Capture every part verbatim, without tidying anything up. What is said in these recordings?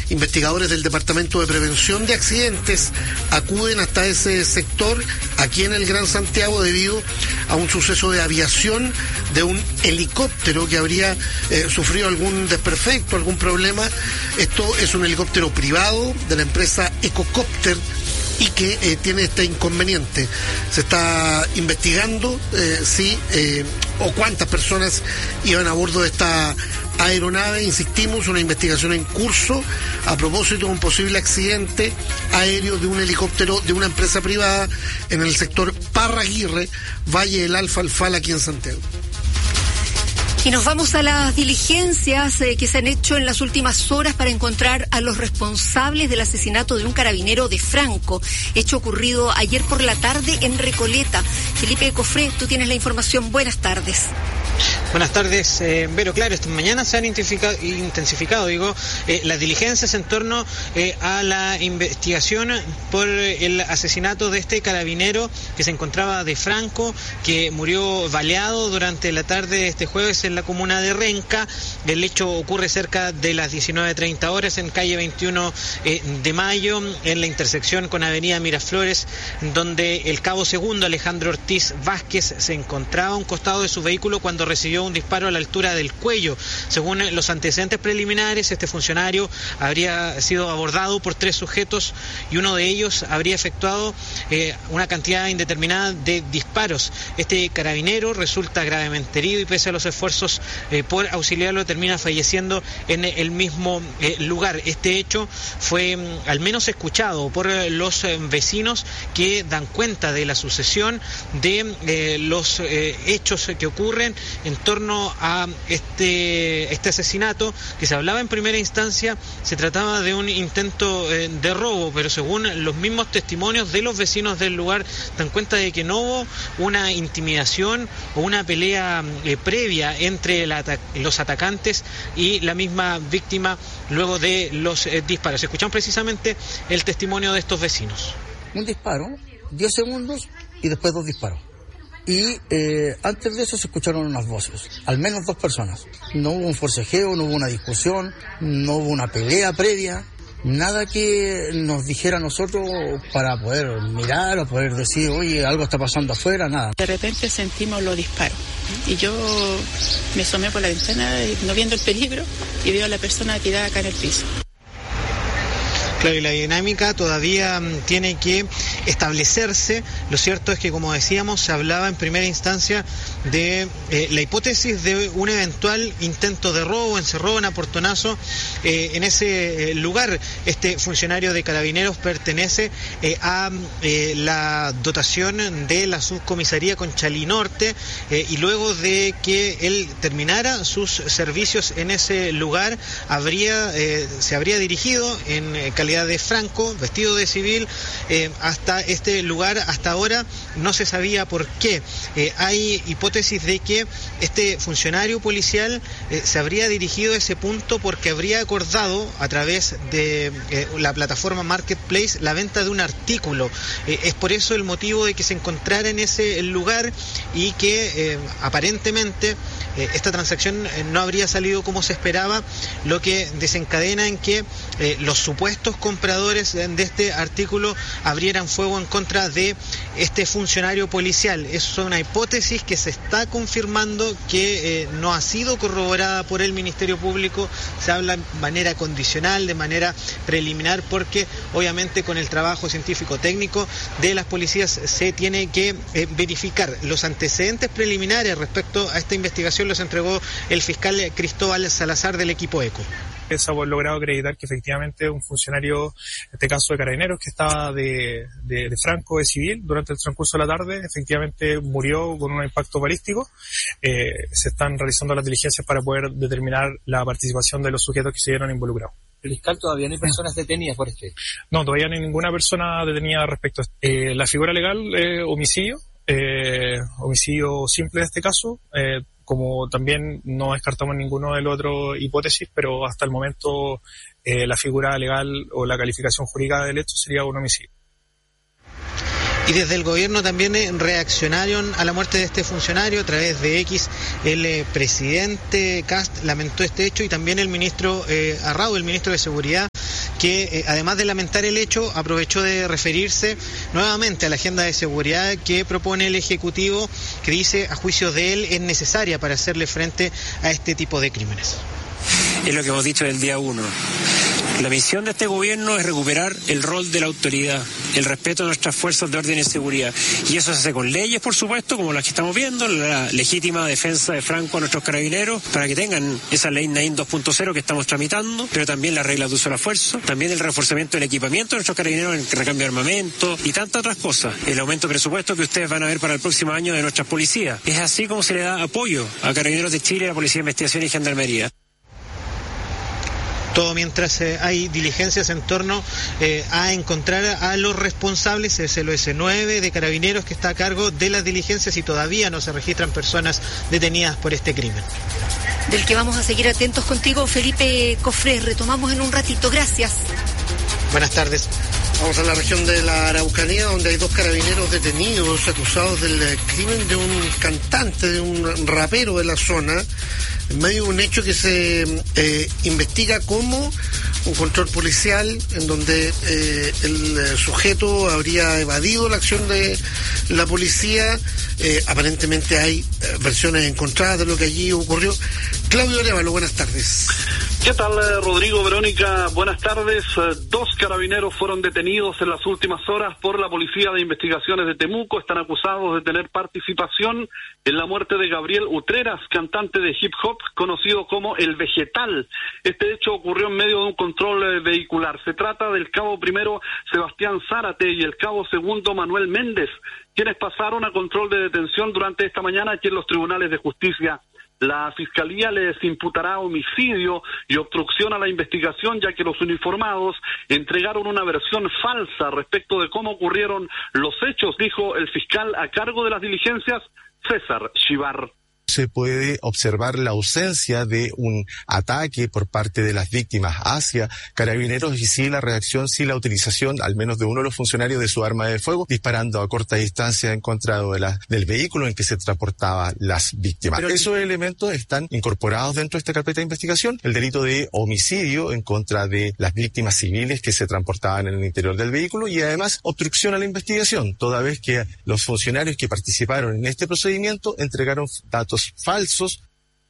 investigadores del Departamento de Prevención de Accidentes acuden hasta ese sector, aquí en el Gran Santiago, debido a un suceso de aviación de un helicóptero que habría eh, sufrido algún desperfecto, algún problema. Esto es un helicóptero privado de la empresa Ecocopter y que eh, tiene este inconveniente. Se está investigando eh, si eh, o cuántas personas iban a bordo de esta aeronave. Insistimos, una investigación en curso a propósito de un posible accidente aéreo de un helicóptero de una empresa privada en el sector Parraguirre, Valle del Alfalfal, aquí en Santiago. Y nos vamos a las diligencias eh, que se han hecho en las últimas horas para encontrar a los responsables del asesinato de un carabinero de Franco, hecho ocurrido ayer por la tarde en Recoleta. Felipe Cofré, tú tienes la información. Buenas tardes. Buenas tardes, eh, Vero. Claro, esta mañana se han intensificado, intensificado digo, eh, las diligencias en torno eh, a la investigación por el asesinato de este carabinero que se encontraba de Franco, que murió baleado durante la tarde de este jueves en la comuna de Renca. El hecho ocurre cerca de las diecinueve treinta horas en calle veintiuno eh, de mayo, en la intersección con avenida Miraflores, donde el cabo segundo Alejandro Ortiz Vázquez se encontraba a un costado de su vehículo cuando recibió un disparo a la altura del cuello. Según los antecedentes preliminares, este funcionario habría sido abordado por tres sujetos y uno de ellos habría efectuado eh, una cantidad indeterminada de disparos. Este carabinero resulta gravemente herido y pese a los esfuerzos eh, por auxiliarlo termina falleciendo en el mismo eh, lugar. Este hecho fue mm, al menos escuchado por eh, los eh, vecinos que dan cuenta de la sucesión de eh, los eh, hechos que ocurren en torno a este, este asesinato, que se hablaba en primera instancia, se trataba de un intento eh, de robo, pero según los mismos testimonios de los vecinos del lugar, dan cuenta de que no hubo una intimidación o una pelea eh, previa entre la, los atacantes y la misma víctima luego de los eh, disparos. Escuchamos precisamente el testimonio de estos vecinos. Un disparo, diez segundos y después dos disparos. Y eh, antes de eso se escucharon unas voces, al menos dos personas. No hubo un forcejeo, no hubo una discusión, no hubo una pelea previa, nada que nos dijera a nosotros para poder mirar o poder decir, oye, algo está pasando afuera, nada. De repente sentimos los disparos y yo me asomé por la ventana, no viendo el peligro, y veo a la persona tirada acá en el piso. Claro, y la dinámica todavía tiene que establecerse. Lo cierto es que, como decíamos, se hablaba en primera instancia de eh, la hipótesis de un eventual intento de robo, encerrón, aportonazo eh, en ese eh, lugar. Este funcionario de Carabineros pertenece eh, a eh, la dotación de la subcomisaría Conchalí Norte eh, y luego de que él terminara sus servicios en ese lugar, habría eh, se habría dirigido en eh, de Franco, vestido de civil, eh, hasta este lugar. Hasta ahora no se sabía por qué. Eh, hay hipótesis de que este funcionario policial eh, se habría dirigido a ese punto porque habría acordado a través de eh, la plataforma Marketplace la venta de un artículo. Eh, es por eso el motivo de que se encontrara en ese lugar y que eh, aparentemente eh, esta transacción eh, no habría salido como se esperaba, lo que desencadena en que eh, los supuestos compradores de este artículo abrieran fuego en contra de este funcionario policial. Es una hipótesis que se está confirmando, que eh, no ha sido corroborada por el Ministerio Público. Se habla de manera condicional, de manera preliminar, porque obviamente con el trabajo científico técnico de las policías se tiene que eh, verificar. Los antecedentes preliminares respecto a esta investigación los entregó el fiscal Cristóbal Salazar del equipo ECO. Se ha logrado acreditar que efectivamente un funcionario, en este caso de Carabineros, que estaba de, de, de Franco, de civil, durante el transcurso de la tarde, efectivamente murió con un impacto balístico. Eh, se están realizando las diligencias para poder determinar la participación de los sujetos que se vieron involucrados. ¿El fiscal todavía no hay personas detenidas por este? No, todavía no hay ninguna persona detenida respecto a esto. Eh, la figura legal, eh, homicidio, eh, homicidio simple en este caso, eh, como también no descartamos ninguno de las otras hipótesis, pero hasta el momento eh, la figura legal o la calificación jurídica del hecho sería un homicidio. Y desde el gobierno también eh, reaccionaron a la muerte de este funcionario. A través de X, el eh, presidente Kast lamentó este hecho y también el ministro eh, Arrau, el ministro de Seguridad, que eh, además de lamentar el hecho, aprovechó de referirse nuevamente a la agenda de seguridad que propone el Ejecutivo, que dice, a juicio de él, es necesaria para hacerle frente a este tipo de crímenes. Es lo que hemos dicho del día uno. La misión de este gobierno es recuperar el rol de la autoridad, el respeto a nuestras fuerzas de orden y seguridad. Y eso se hace con leyes, por supuesto, como las que estamos viendo, la legítima defensa de Franco a nuestros carabineros, para que tengan esa ley Naim dos punto cero que estamos tramitando, pero también las reglas de uso de la fuerza, también el reforzamiento del equipamiento de nuestros carabineros en el recambio de armamento y tantas otras cosas. El aumento de presupuesto que ustedes van a ver para el próximo año de nuestras policías. Es así como se le da apoyo a Carabineros de Chile, a la Policía de Investigación y Gendarmería. Todo mientras eh, hay diligencias en torno eh, a encontrar a los responsables. Es el O S nueve de Carabineros que está a cargo de las diligencias y todavía no se registran personas detenidas por este crimen. Del que vamos a seguir atentos contigo, Felipe Cofré. Retomamos en un ratito. Gracias. Buenas tardes. Vamos a la región de la Araucanía, donde hay dos carabineros detenidos acusados del crimen de un cantante, de un rapero de la zona, en medio de un hecho que se eh, investiga como un control policial, en donde eh, el sujeto habría evadido la acción de la policía. Eh, aparentemente hay eh, versiones encontradas de lo que allí ocurrió. Claudio Arevalo, buenas tardes. ¿Qué tal, Rodrigo, Verónica? Buenas tardes. Dos carabineros fueron detenidos en las últimas horas por la Policía de Investigaciones de Temuco. Están acusados de tener participación en la muerte de Gabriel Utreras, cantante de hip hop, conocido como El Vegetal. Este hecho ocurrió en medio de un control vehicular. Se trata del cabo primero Sebastián Zárate y el cabo segundo Manuel Méndez, quienes pasaron a control de detención durante esta mañana aquí en los tribunales de justicia. La Fiscalía les imputará homicidio y obstrucción a la investigación, ya que los uniformados entregaron una versión falsa respecto de cómo ocurrieron los hechos, dijo el fiscal a cargo de las diligencias, César Chivar. Se puede observar la ausencia de un ataque por parte de las víctimas hacia Carabineros y sí la reacción, sí la utilización al menos de uno de los funcionarios de su arma de fuego, disparando a corta distancia en contra de la, del vehículo en que se transportaban las víctimas. Pero esos elementos están incorporados dentro de esta carpeta de investigación, el delito de homicidio en contra de las víctimas civiles que se transportaban en el interior del vehículo y además obstrucción a la investigación, toda vez que los funcionarios que participaron en este procedimiento entregaron datos falsos.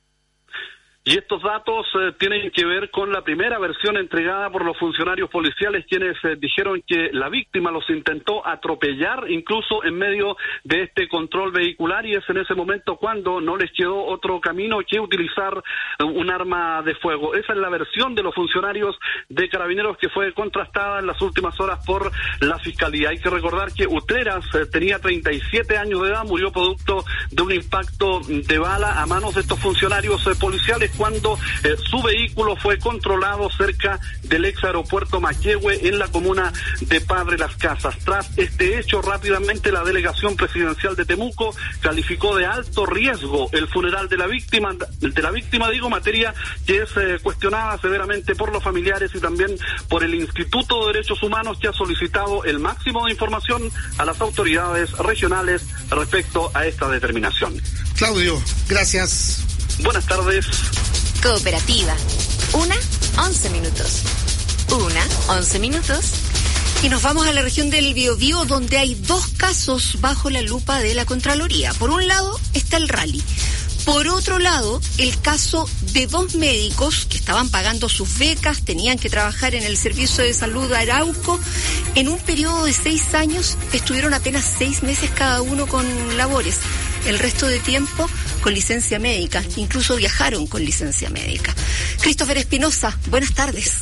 Y estos datos eh, tienen que ver con la primera versión entregada por los funcionarios policiales, quienes eh, dijeron que la víctima los intentó atropellar incluso en medio de este control vehicular, y es en ese momento cuando no les quedó otro camino que utilizar eh, un arma de fuego. Esa es la versión de los funcionarios de Carabineros que fue contrastada en las últimas horas por la Fiscalía. Hay que recordar que Utreras eh, tenía treinta y siete años de edad, murió producto de un impacto de bala a manos de estos funcionarios eh, policiales cuando eh, su vehículo fue controlado cerca del ex aeropuerto Maquehue en la comuna de Padre Las Casas. Tras este hecho, rápidamente la delegación presidencial de Temuco calificó de alto riesgo el funeral de la víctima, de la víctima digo, materia que es eh, cuestionada severamente por los familiares y también por el Instituto de Derechos Humanos, que ha solicitado el máximo de información a las autoridades regionales respecto a esta determinación. Claudio, gracias. Buenas tardes. Cooperativa. Una, once minutos. Una, once minutos. Y nos vamos a la región del Biobío, donde hay dos casos bajo la lupa de la Contraloría. Por un lado está el rally. Por otro lado, el caso de dos médicos que estaban pagando sus becas, tenían que trabajar en el Servicio de Salud de Arauco. En un periodo de seis años estuvieron apenas seis meses cada uno con labores. El resto de tiempo con licencia médica, incluso viajaron con licencia médica. Christopher Espinosa, buenas tardes.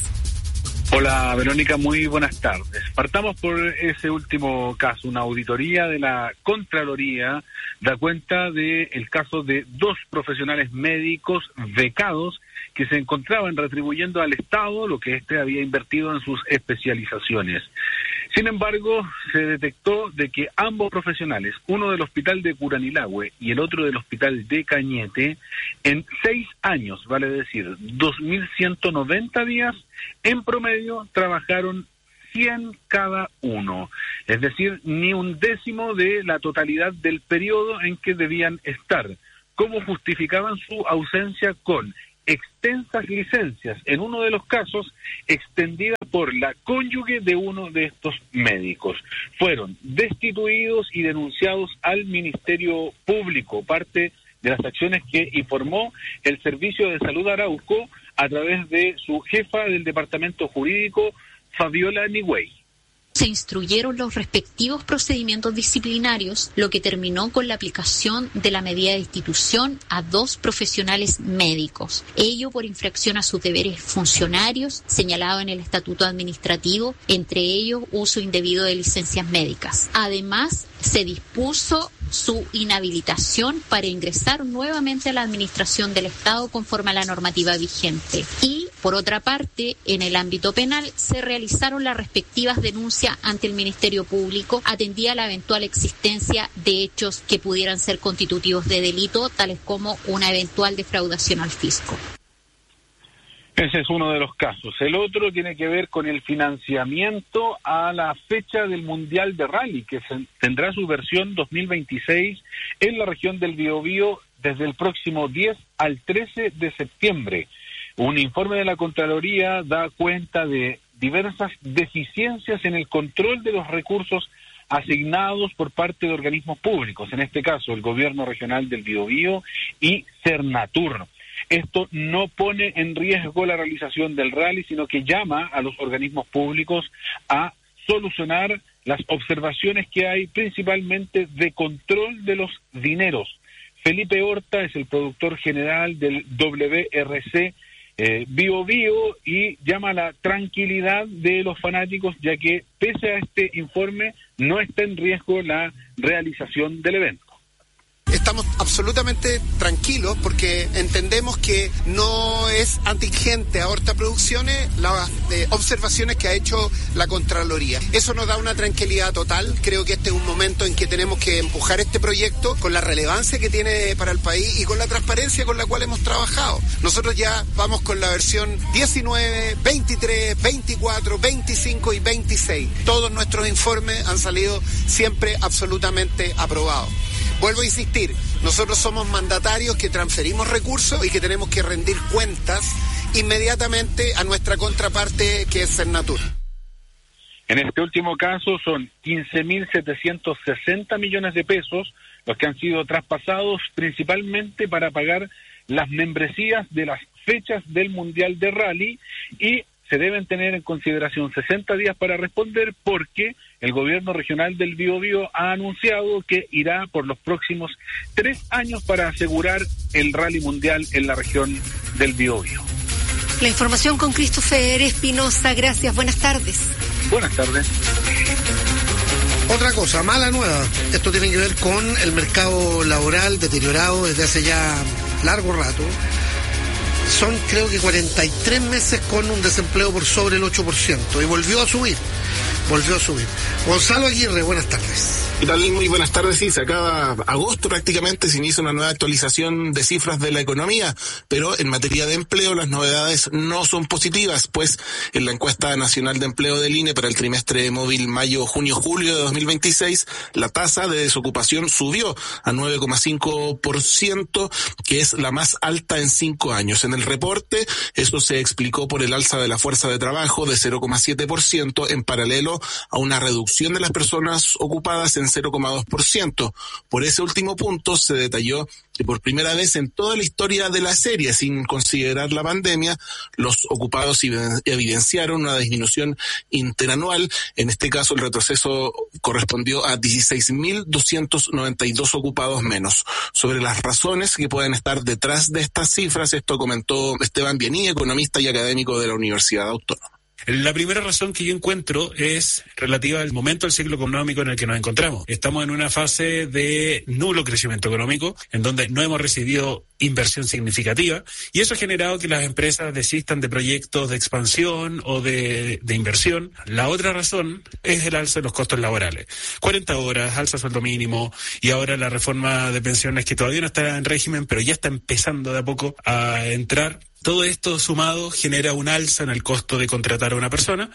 Hola Verónica, muy buenas tardes. Partamos por ese último caso. Una auditoría de la Contraloría da cuenta del caso de dos profesionales médicos becados que se encontraban retribuyendo al Estado lo que éste había invertido en sus especializaciones. Sin embargo, se detectó de que ambos profesionales, uno del hospital de Curanilahue y el otro del hospital de Cañete, en seis años, vale decir, dos mil ciento noventa días, en promedio trabajaron cien cada uno, es decir, ni un décimo de la totalidad del periodo en que debían estar. ¿Cómo justificaban su ausencia? Con extensas licencias, en uno de los casos extendida por la cónyuge de uno de estos médicos. Fueron destituidos y denunciados al Ministerio Público, parte de las acciones que informó el Servicio de Salud Arauco a través de su jefa del Departamento Jurídico, Fabiola Nigüey. Se instruyeron los respectivos procedimientos disciplinarios, lo que terminó con la aplicación de la medida de destitución a dos profesionales médicos. Ello por infracción a sus deberes funcionarios, señalado en el Estatuto Administrativo, entre ellos uso indebido de licencias médicas. Además, se dispuso su inhabilitación para ingresar nuevamente a la administración del Estado conforme a la normativa vigente. Y, por otra parte, en el ámbito penal se realizaron las respectivas denuncias ante el Ministerio Público, atendida la eventual existencia de hechos que pudieran ser constitutivos de delito, tales como una eventual defraudación al fisco. Ese es uno de los casos. El otro tiene que ver con el financiamiento a la fecha del Mundial de Rally, que se, tendrá su versión dos mil veintiséis en la región del Biobío desde el próximo diez al trece de septiembre. Un informe de la Contraloría da cuenta de diversas deficiencias en el control de los recursos asignados por parte de organismos públicos, en este caso el Gobierno Regional del Biobío y Cernatur. Esto no pone en riesgo la realización del rally, sino que llama a los organismos públicos a solucionar las observaciones que hay principalmente de control de los dineros. Felipe Horta es el productor general del W R C eh, Biobío y llama a la tranquilidad de los fanáticos, ya que pese a este informe no está en riesgo la realización del evento. Estamos absolutamente tranquilos porque entendemos que no es atingente a Horta Producciones las eh, observaciones que ha hecho la Contraloría. Eso nos da una tranquilidad total. Creo que este es un momento en que tenemos que empujar este proyecto con la relevancia que tiene para el país y con la transparencia con la cual hemos trabajado. Nosotros ya vamos con la versión diecinueve, veintitrés, veinticuatro, veinticinco y veintiséis. Todos nuestros informes han salido siempre absolutamente aprobados. Vuelvo a insistir, nosotros somos mandatarios que transferimos recursos y que tenemos que rendir cuentas inmediatamente a nuestra contraparte, que es Cernatur. En este último caso son quince mil setecientos sesenta millones de pesos los que han sido traspasados principalmente para pagar las membresías de las fechas del Mundial de Rally y se deben tener en consideración sesenta días para responder porque el Gobierno Regional del Biobío ha anunciado que irá por los próximos tres años para asegurar el Rally Mundial en la región del Biobío. La información con Christopher Espinosa. Gracias. Buenas tardes. Buenas tardes. Otra cosa, mala nueva. Esto tiene que ver con el mercado laboral deteriorado desde hace ya largo rato. Son creo que cuarenta y tres meses con un desempleo por sobre el ocho por ciento y volvió a subir, volvió a subir. Gonzalo Aguirre, buenas tardes. ¿Qué tal? Muy buenas tardes. Sí, se acaba agosto prácticamente, se inicia una nueva actualización de cifras de la economía, pero en materia de empleo las novedades no son positivas, pues en la encuesta nacional de empleo del I N E para el trimestre móvil mayo, junio, julio de dos mil veintiséis, la tasa de desocupación subió a nueve coma cinco por ciento, que es la más alta en cinco años. En el reporte, eso se explicó por el alza de la fuerza de trabajo de cero coma siete por ciento, en paralelo a una reducción de las personas ocupadas en cero coma dos por ciento. Por ese último punto se detalló que por primera vez en toda la historia de la serie, sin considerar la pandemia, los ocupados evidenciaron una disminución interanual. En este caso, el retroceso correspondió a dieciséis mil doscientos noventa y dos ocupados menos. Sobre las razones que pueden estar detrás de estas cifras, esto comentó Esteban Biení, economista y académico de la Universidad Autónoma. La primera razón que yo encuentro es relativa al momento del ciclo económico en el que nos encontramos. Estamos en una fase de nulo crecimiento económico, en donde no hemos recibido inversión significativa, y eso ha generado que las empresas desistan de proyectos de expansión o de, de inversión. La otra razón es el alza de los costos laborales. cuarenta horas, alza sueldo mínimo, y ahora la reforma de pensiones que todavía no está en régimen, pero ya está empezando de a poco a entrar. Todo esto sumado genera un alza en el costo de contratar a una persona.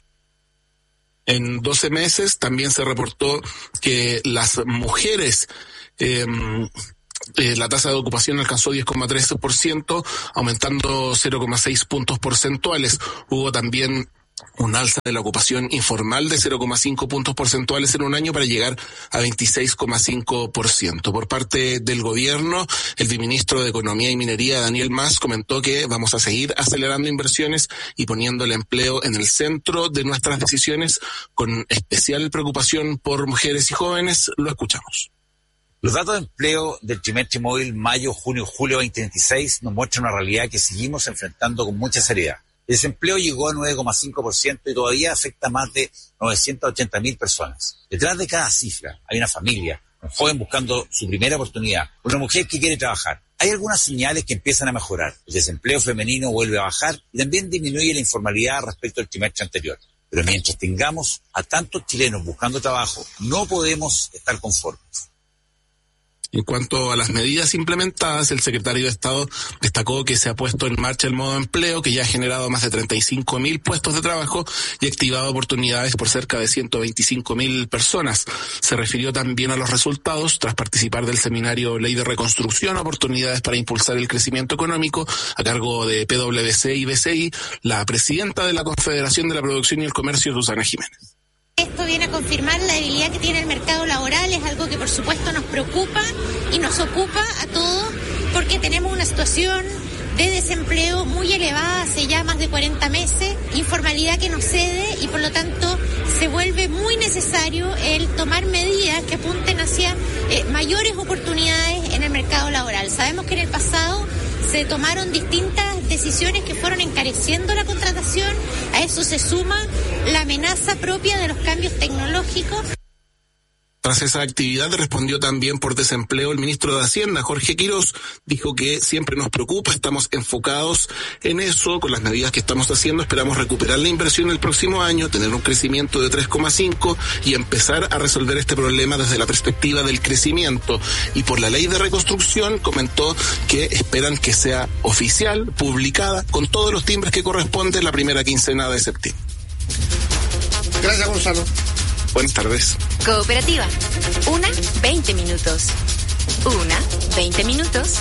En doce meses también se reportó que las mujeres eh, Eh, la tasa de ocupación alcanzó diez coma trece por ciento, aumentando cero coma seis puntos porcentuales. Hubo también un alza de la ocupación informal de cero coma cinco puntos porcentuales en un año para llegar a veintiséis coma cinco por ciento. Por parte del gobierno, el viceministro de Economía y Minería, Daniel Mas, comentó que vamos a seguir acelerando inversiones y poniendo el empleo en el centro de nuestras decisiones, con especial preocupación por mujeres y jóvenes. Lo escuchamos. Los datos de empleo del trimestre móvil mayo, junio, julio veinte veintiséis nos muestran una realidad que seguimos enfrentando con mucha seriedad. El desempleo llegó a nueve coma cinco por ciento y todavía afecta a más de novecientas ochenta mil personas. Detrás de cada cifra hay una familia, un joven buscando su primera oportunidad, una mujer que quiere trabajar. Hay algunas señales que empiezan a mejorar. El desempleo femenino vuelve a bajar y también disminuye la informalidad respecto al trimestre anterior. Pero mientras tengamos a tantos chilenos buscando trabajo, no podemos estar conformes. En cuanto a las medidas implementadas, el secretario de Estado destacó que se ha puesto en marcha el modo empleo, que ya ha generado más de treinta y cinco mil puestos de trabajo y activado oportunidades por cerca de ciento veinticinco mil personas. Se refirió también a los resultados tras participar del seminario Ley de Reconstrucción, oportunidades para impulsar el crecimiento económico, a cargo de P W C y B C I, la presidenta de la Confederación de la Producción y el Comercio, Susana Jiménez. Esto viene a confirmar la debilidad que tiene el mercado laboral, es algo que por supuesto nos preocupa y nos ocupa a todos porque tenemos una situación de desempleo muy elevada hace ya más de cuarenta meses, informalidad que nos cede y por lo tanto se vuelve muy necesario el tomar medidas que apunten hacia eh, mayores oportunidades en el mercado laboral. Sabemos que en el pasado se tomaron distintas decisiones que fueron encareciendo la contratación, a eso se suma la amenaza propia de los cambios tecnológicos. Tras esa actividad respondió también por desempleo el ministro de Hacienda, Jorge Quirós. Dijo que siempre nos preocupa, estamos enfocados en eso, con las medidas que estamos haciendo esperamos recuperar la inversión el próximo año, tener un crecimiento de tres coma cinco y empezar a resolver este problema desde la perspectiva del crecimiento. Y por la Ley de Reconstrucción comentó que esperan que sea oficial, publicada, con todos los timbres que corresponden la primera quincena de septiembre. Gracias, Gonzalo. Buenas tardes. Cooperativa. Una, veinte minutos. Una, veinte minutos.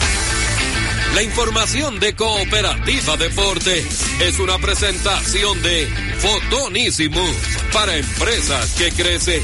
La información de Cooperativa Deporte es una presentación de Fotonísimo para empresas que crecen.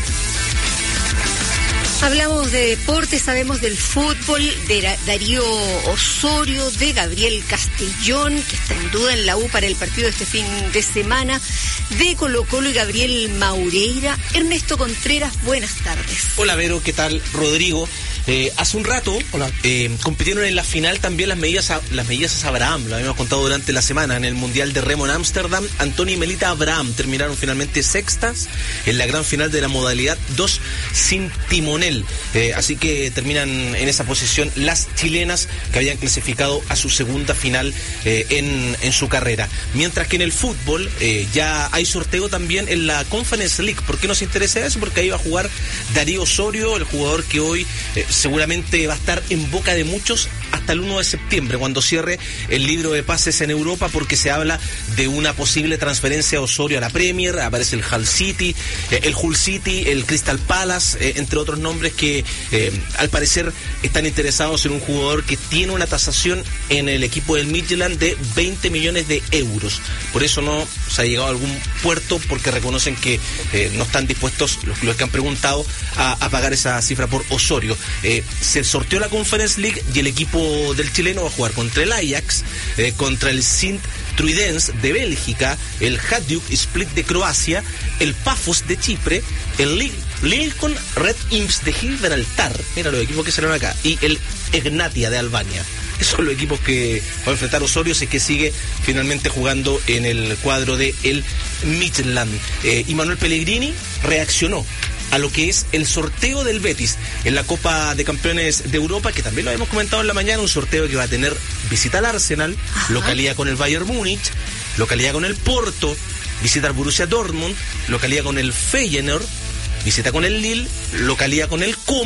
Hablamos de deporte, sabemos del fútbol, de Darío Osorio, de Gabriel Castellón, que está en duda en la U para el partido de este fin de semana, de Colo Colo y Gabriel Maureira. Ernesto Contreras, buenas tardes. Hola Vero, ¿qué tal? Rodrigo. Eh, hace un rato eh, compitieron en la final también las medidas a, las medidas a Abraham, lo habíamos contado durante la semana en el Mundial de Remo en Ámsterdam. Antonio y Melita Abraham terminaron finalmente sextas en la gran final de la modalidad dos sin timonel, eh, así que terminan en esa posición las chilenas que habían clasificado a su segunda final eh, en, en su carrera. Mientras que en el fútbol eh, ya hay sorteo también en la Conference League. ¿Por qué nos interesa eso? Porque ahí va a jugar Darío Osorio, el jugador que hoy eh, seguramente va a estar en boca de muchos hasta el uno de septiembre, cuando cierre el libro de pases en Europa, porque se habla de una posible transferencia a Osorio a la Premier. Aparece el Hull City, eh, el Hull City, el Crystal Palace, eh, entre otros nombres que eh, al parecer están interesados en un jugador que tiene una tasación en el equipo del Midtjylland de veinte millones de euros. Por eso no se ha llegado a algún puerto, porque reconocen que eh, no están dispuestos los, los que han preguntado a, a pagar esa cifra por Osorio. Eh, se sorteó la Conference League y el equipo del chileno va a jugar contra el Ajax, eh, contra el Sint Truidens de Bélgica, el Hajduk Split de Croacia, el Pafos de Chipre, el Lilcon Red Imps de Gibraltar, mira los equipos que salieron acá, y el Egnatia de Albania. Esos son los equipos que va a enfrentar Osorio si es que sigue finalmente jugando en el cuadro de el Midtjylland. Eh, y Manuel Pellegrini reaccionó a lo que es el sorteo del Betis en la Copa de Campeones de Europa, que también lo habíamos comentado en la mañana, un sorteo que va a tener visita al Arsenal, ajá, localidad con el Bayern Múnich, localidad con el Porto, visita al Borussia Dortmund, localidad con el Feyenoord, visita con el Lille, localidad con el Como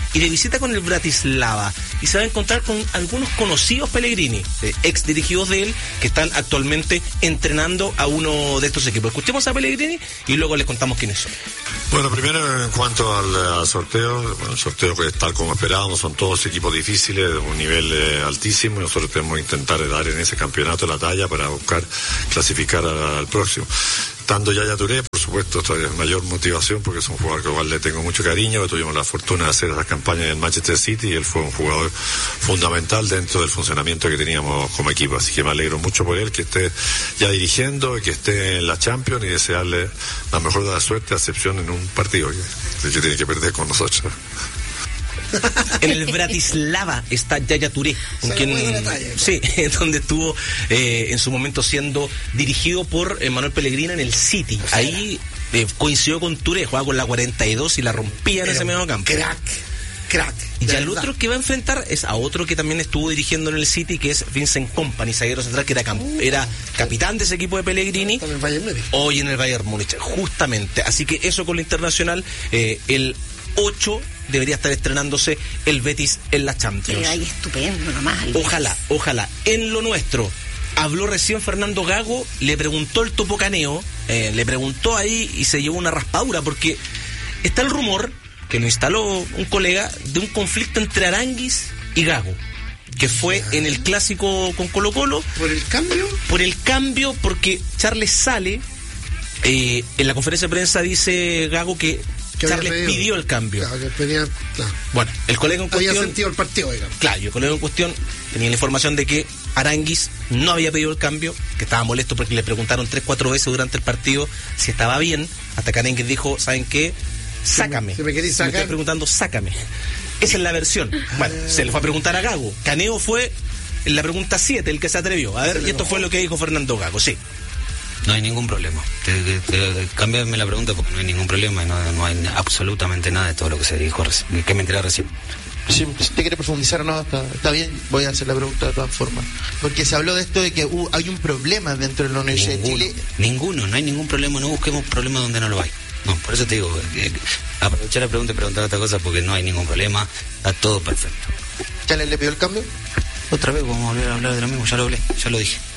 y de visita con el Bratislava. Y se va a encontrar con algunos conocidos Pellegrini, eh, ex dirigidos de él, que están actualmente entrenando a uno de estos equipos. Escuchemos a Pellegrini y luego les contamos quiénes son. Bueno, primero en cuanto al, al sorteo, bueno, el sorteo que es tal como esperábamos, son todos equipos difíciles, de un nivel eh, altísimo, y nosotros tenemos que intentar dar en ese campeonato la talla para buscar clasificar a, al próximo. Estando Yaya Touré, por supuesto, esto es mayor motivación porque es un jugador que igual le tengo mucho cariño, que tuvimos la fortuna de hacer esas campañas en el Manchester City y él fue un jugador fundamental dentro del funcionamiento que teníamos como equipo, así que me alegro mucho por él que esté ya dirigiendo y que esté en la Champions y desearle la mejor de la suerte, a excepción en un partido que, que tiene que perder con nosotros. En el Bratislava está Yaya Touré, con quien, sí, donde estuvo eh, en su momento siendo dirigido por eh, Manuel Pellegrini en el City. Ahí eh, coincidió con Touré, jugaba con la cuarenta y dos y la rompía en ese medio campo. Crack, crack. Y ya el otro que va a enfrentar es a otro que también estuvo dirigiendo en el City, que es Vincent Kompany, zaguero central, que era, camp- era capitán de ese equipo de Pellegrini. Hoy en el Bayern Múnich, justamente. Así que eso con lo internacional, eh, el ocho debería estar estrenándose el Betis en la Champions. Ay, estupendo nomás. Ojalá, ojalá. En lo nuestro, habló recién Fernando Gago, le preguntó el Topo Caneo, eh, le preguntó ahí y se llevó una raspadura, porque está el rumor, que lo instaló un colega, de un conflicto entre Aránguiz y Gago, que fue en el clásico con Colo Colo. ¿Por el cambio? Por el cambio, porque Charles sale, eh, en la conferencia de prensa dice Gago que Charles pidió el cambio. Claro, que pedía, claro. Bueno, el colega en cuestión... Había sentido el partido, digamos. Claro, el colega en cuestión tenía la información de que Aránguiz no había pedido el cambio, que estaba molesto porque le preguntaron tres, cuatro veces durante el partido si estaba bien, hasta que Aránguiz dijo, ¿saben qué? Sácame. Si me, si me querés sacar... Me estoy preguntando, sácame. Esa es la versión. Bueno, se le fue a preguntar a Gago. Caneo fue en la pregunta siete, el que se atrevió. A ver, y esto fue lo que dijo Fernando Gago, sí. No hay ningún problema. Te, te, te, cámbiame la pregunta porque no hay ningún problema y no, no hay absolutamente nada de todo lo que se dijo recién, que me enteré recién. Si te quiere profundizar o no, está, está bien, voy a hacer la pregunta de todas formas. Porque se habló de esto de que uh, hay un problema dentro de la Universidad ninguno, de Chile. Ninguno, no hay ningún problema, no busquemos problemas donde no lo hay. No, por eso te digo, eh, aprovechar la pregunta y preguntar otra cosa porque no hay ningún problema, está todo perfecto. ¿Ya le, le pidió el cambio? Otra vez vamos a volver a hablar de lo mismo, ya lo hablé, ya lo dije.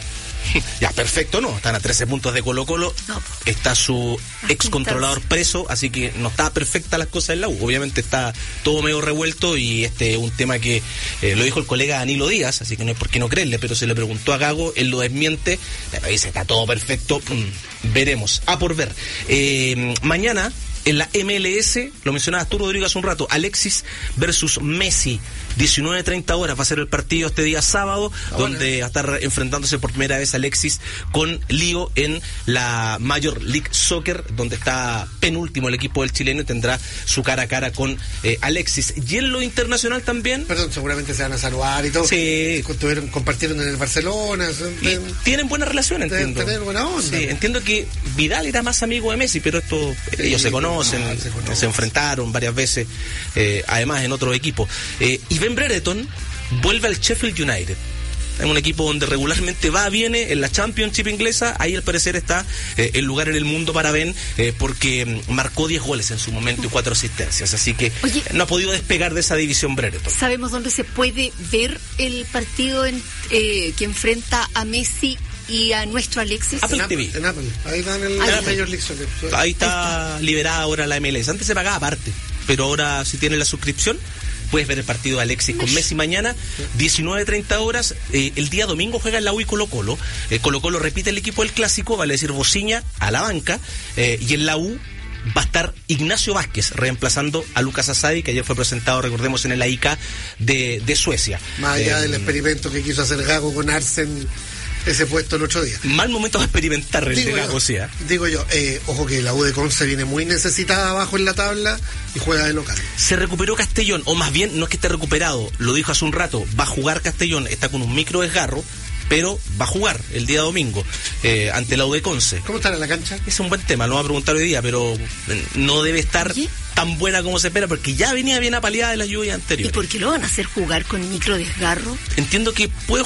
Ya, perfecto, no, están a trece puntos de Colo Colo, no. Está su ex controlador preso, así que no está perfecta las cosas en la U, obviamente está todo medio revuelto y este es un tema que eh, lo dijo el colega Danilo Díaz, así que no hay por qué no creerle, pero se le preguntó a Gago, él lo desmiente, pero dice, está todo perfecto, mm, veremos, a por ver. Eh, mañana en la M L S, lo mencionabas tú, Rodrigo, hace un rato, Alexis versus Messi, diecinueve treinta horas va a ser el partido este día sábado, ah, donde bueno. va a estar enfrentándose por primera vez Alexis con Lío en la Major League Soccer, donde está penúltimo el equipo del chileno y tendrá su cara a cara con eh, Alexis. Y en lo internacional también... Perdón, seguramente se van a saludar y todo. Sí. Estuvieron, compartieron en el Barcelona. Y tienen buena relación, entiendo. Tener buena onda. Sí, entiendo que Vidal era más amigo de Messi, pero esto sí, ellos se conocen, no, se, conocen. se enfrentaron varias veces, eh, además en otros equipos. Eh, y Ben Brereton vuelve al Sheffield United, en un equipo donde regularmente va, viene en la Championship inglesa. Ahí al parecer está eh, el lugar en el mundo para Ben, eh, porque marcó diez goles en su momento y cuatro asistencias, así que Oye, no ha podido despegar de esa división Brereton. ¿Sabemos dónde se puede ver el partido en, eh, que enfrenta a Messi y a nuestro Alexis? Apple T V. En Apple, ahí está en el ahí, Major League Soccer. Ahí está, ahí está liberada ahora la M L S. Antes se pagaba aparte, pero ahora si tienes la suscripción puedes ver el partido de Alexis con Messi mañana, diecinueve treinta horas. Eh, el día domingo juega en la U y Colo Colo. Eh, Colo Colo repite el equipo del clásico, vale decir Bociña a la banca, eh, y en la U va a estar Ignacio Vázquez reemplazando a Lucas Asadi, que ayer fue presentado, recordemos, en el A I C A de, de Suecia. Más allá eh, del experimento que quiso hacer Gago con Arsen ese puesto el otro día. Mal momento para experimentar el digo de Gago, yo, sí, ¿eh? Digo yo, eh, ojo que la U de Conce viene muy necesitada abajo en la tabla y juega de local. Se recuperó Castellón, o más bien no es que esté recuperado, lo dijo hace un rato, va a jugar Castellón, está con un micro desgarro, pero va a jugar el día domingo eh, ante la U de Conce. ¿Cómo estará en la cancha? Es un buen tema, lo vamos a preguntar hoy día, pero no debe estar ¿Oye? tan buena como se espera, porque ya venía bien apaleada de la lluvia anterior. ¿Y por qué lo van a hacer jugar con micro desgarro? Entiendo que puede jugar,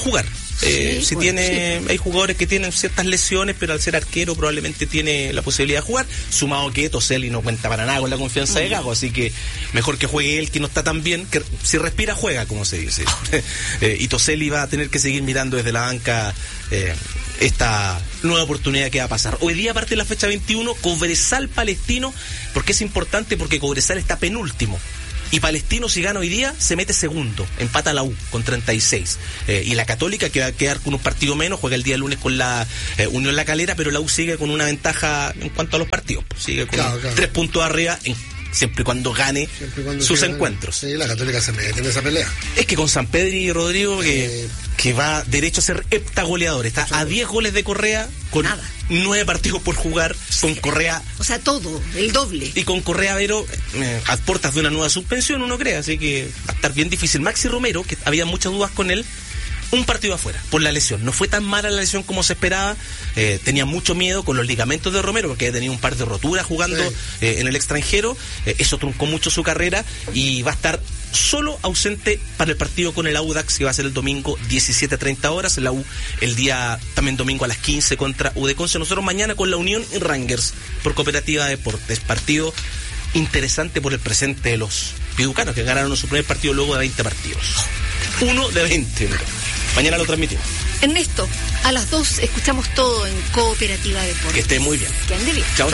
Eh, Sí, si bueno, tiene, sí. hay jugadores que tienen ciertas lesiones, pero al ser arquero probablemente tiene la posibilidad de jugar, sumado que Toselli no cuenta para nada con la confianza de Gago, así que mejor que juegue él, que no está tan bien, que si respira juega, como se dice. eh, y Toselli va a tener que seguir mirando desde la banca eh, esta nueva oportunidad que va a pasar. Hoy día, aparte de la fecha veintiuno, Cobresal Palestino, porque es importante, porque Cobresal está penúltimo. Y Palestino, si gana hoy día, se mete segundo, empata la U con treinta y seis. Eh, y la Católica, que va a quedar con un partido menos, juega el día lunes con la eh, Unión La Calera, pero la U sigue con una ventaja en cuanto a los partidos. Sigue con Claro, claro. tres puntos arriba, en, siempre y cuando gane Siempre y cuando sus se gane. encuentros. Sí, la Católica se mete en esa pelea. Es que con San Pedro y Rodrigo, que, Eh. que va derecho a ser heptagoleador, está a diez goles de Correa, con Nada. nueve partidos por jugar, con Correa... O sea, todo, el doble. Y con Correa Vero, eh, a puertas de una nueva suspensión, uno cree, así que va a estar bien difícil. Maxi Romero, que había muchas dudas con él, un partido afuera, por la lesión. No fue tan mala la lesión como se esperaba, eh, tenía mucho miedo con los ligamentos de Romero, porque había tenido un par de roturas jugando Sí. eh, en el extranjero, eh, eso truncó mucho su carrera, y va a estar solo ausente para el partido con el Audax, que va a ser el domingo diecisiete treinta horas, la U el día también domingo a las quince contra U de Conce. Nosotros mañana con la Unión y Rangers por Cooperativa de Deportes, partido interesante por el presente de los piducanos, que ganaron su primer partido luego de veinte partidos. Uno de veinte. Mira. Mañana lo transmitimos. Ernesto, a las dos escuchamos todo en Cooperativa Deportes. Que esté muy bien. Que ande bien. Chao, chao.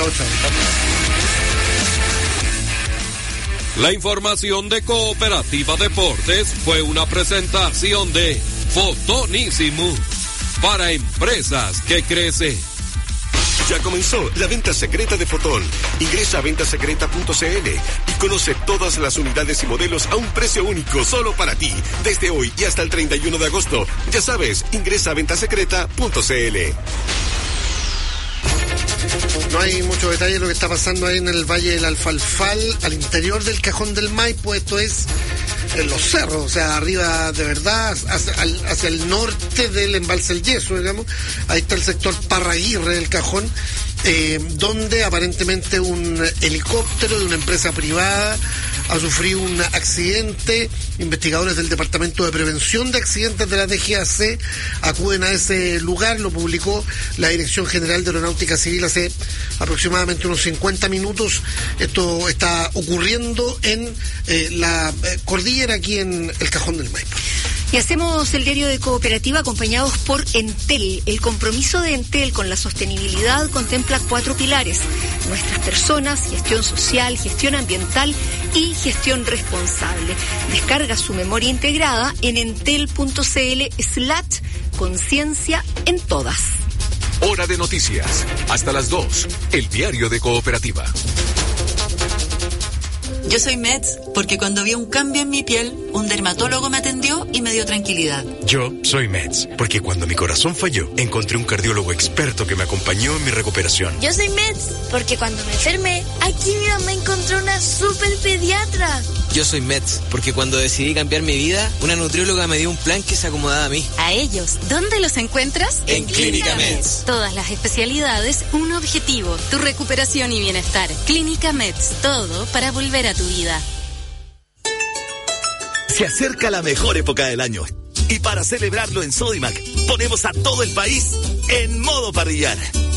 La información de Cooperativa Deportes fue una presentación de Fotonísimo para empresas que crecen. Ya comenzó la venta secreta de Fotón. Ingresa a venta secreta punto c l y conoce todas las unidades y modelos a un precio único solo para ti. Desde hoy y hasta el treinta y uno de agosto. Ya sabes, ingresa a venta secreta punto c l. No hay mucho detalle de lo que está pasando ahí en el Valle del Alfalfal, al interior del Cajón del Maipo. Esto es en los cerros, o sea, arriba de verdad, hacia, al, hacia el norte del embalse El Yeso, digamos. Ahí está el sector Parraguirre del Cajón, eh, donde aparentemente un helicóptero de una empresa privada ha sufrido un accidente. Investigadores del Departamento de Prevención de Accidentes de la D G A C acuden a ese lugar. Lo publicó la Dirección General de Aeronáutica Civil hace aproximadamente unos cincuenta minutos. Esto está ocurriendo en eh, la eh, cordillera, aquí en el Cajón del Maipo. Y hacemos el diario de Cooperativa acompañados por Entel. El compromiso de Entel con la sostenibilidad contempla cuatro pilares: nuestras personas, gestión social, gestión ambiental y gestión responsable. Descarga su memoria integrada en entel punto c l slash conciencia en todas. Hora de noticias. Hasta las dos. El diario de Cooperativa. Yo soy Meds porque cuando vi un cambio en mi piel, un dermatólogo me atendió y me dio tranquilidad. Yo soy Meds porque cuando mi corazón falló, encontré un cardiólogo experto que me acompañó en mi recuperación. Yo soy Meds porque cuando me enfermé, aquí mi mamá encontró una super pediatra. Yo soy Meds porque cuando decidí cambiar mi vida, una nutrióloga me dio un plan que se acomodaba a mí. A ellos, ¿dónde los encuentras? En Clínica Meds. Todas las especialidades, un objetivo, tu recuperación y bienestar. Clínica Meds, todo para volver a tu vida. Se acerca la mejor época del año y para celebrarlo en Sodimac ponemos a todo el país en modo parrillar.